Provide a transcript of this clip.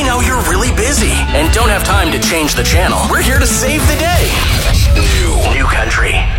We know you're really busy and don't have time to change the channel. We're here to save the day. New Country.